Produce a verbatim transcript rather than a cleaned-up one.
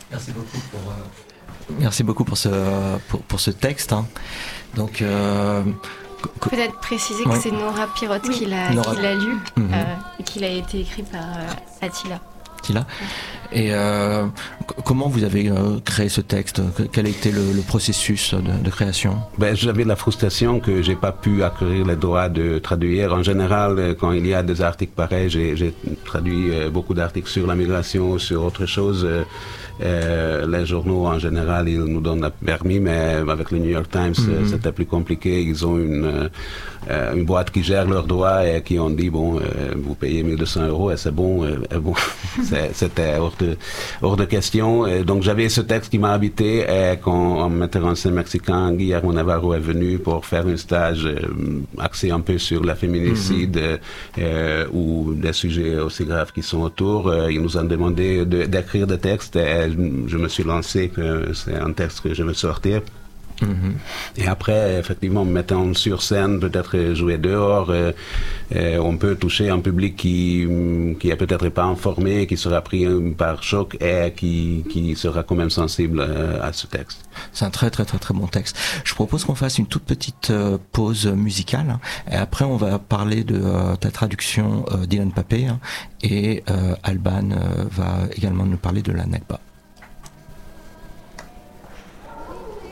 Merci beaucoup pour, euh, merci beaucoup pour ce, pour, pour ce texte. Hein. Donc, euh, co- peut-être préciser que oui. c'est Nora Pirotte oui. qui l'a, Nora... qui l'a lu mm-hmm. euh, et qu'il a été écrit par euh, Attila. Attila. Et euh, c- comment vous avez euh, créé ce texte ? Quel a été le, le processus de, de création ? Ben, j'avais la frustration que j'ai pas pu acquérir les droits de traduire. En général, quand il y a des articles pareils, j'ai, j'ai traduit beaucoup d'articles sur la migration, sur autre chose. Euh, les journaux, en général, ils nous donnent le permis, mais avec le New York Times, mm-hmm. c'était plus compliqué. Ils ont une, euh, une boîte qui gère leurs droits et qui ont dit, bon, euh, vous payez mille deux cents euros et c'est bon. Euh, et bon c'était hors de, hors de question. Et donc, j'avais ce texte qui m'a habité et quand un metteur en scène mexicain, Guillermo Navarro, est venu pour faire un stage euh, axé un peu sur la féminicide mm-hmm. euh, ou des sujets aussi graves qui sont autour. Euh, ils nous ont demandé de, d'écrire des textes et je me suis lancé que c'est un texte que je vais sortir. Mm-hmm. Et après, effectivement, mettant sur scène, peut-être jouer dehors, euh, euh, on peut toucher un public qui qui est peut-être pas informé, qui sera pris par choc et qui qui sera quand même sensible euh, à ce texte. C'est un très très très très bon texte. Je propose qu'on fasse une toute petite euh, pause musicale hein, et après on va parler de euh, ta traduction euh, d'Ilan Pappé hein, et euh, Alban euh, va également nous parler de la Nakba.